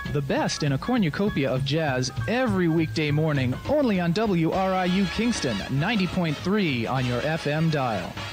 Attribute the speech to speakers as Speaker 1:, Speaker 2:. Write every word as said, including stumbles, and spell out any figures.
Speaker 1: The best in a cornucopia of jazz every weekday morning, only on W R I U Kingston, ninety point three on your F M dial.